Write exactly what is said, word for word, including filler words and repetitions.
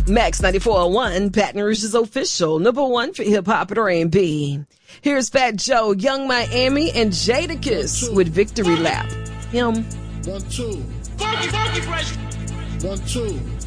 Max ninety-four point one, Baton Rouge's official number one for hip-hop and R and B. Here's Fat Joe, Young Miami, and Jadakiss with Victory Lap. Him. One, two. Funky, funky, fresh. One, two.